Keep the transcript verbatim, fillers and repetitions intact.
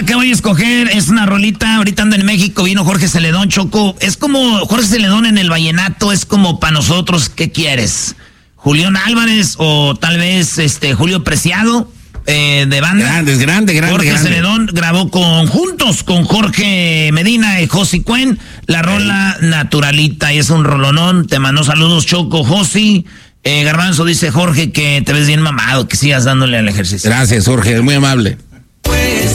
rola que voy a escoger es una rolita, ahorita ando en México, vino Jorge Celedón, Choco. Es como Jorge Celedón en el vallenato, es como para nosotros, ¿qué quieres? Julián Álvarez o tal vez este Julio Preciado, eh, de banda. Grandes, grande, grande, Jorge grande. Celedón grabó con juntos con Jorge Medina y Josi Cuen la rola sí. Naturalita, y es un rolonón. Te mandó saludos, Choco, Josi. Eh, Garbanzo dice Jorge que te ves bien mamado, que sigas dándole al ejercicio. Gracias, Jorge, muy amable.